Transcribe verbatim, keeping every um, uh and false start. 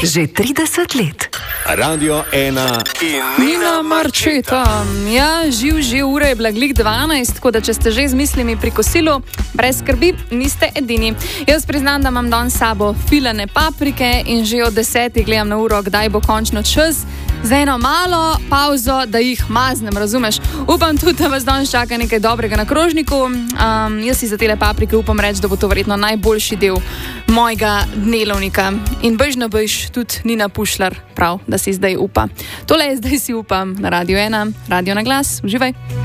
Že trideset let. Radio ena in Nina Marčeta. Ja, živ, živ, ura je bila glih dvanajst, tako da če ste že z mislimi pri kosilu, brez skrbi, niste edini. Jaz priznam, da imam danes s sabo filane paprike in že od desetih gledam na uro, kdaj bo končno čas za eno malo pauzo, da jih maznem, razumeš? Upam tudi, da vas danes čaka nekaj dobrega na krožniku. Um, jaz si za tele paprike upam reči, da bo to verjetno najboljši del mojega dnelovnika. In bež na bež tudi Nina Pušlar, prav, da si zdaj upa. Tole je Zdaj si upam na Radio ena, Radio na glas. Uživaj.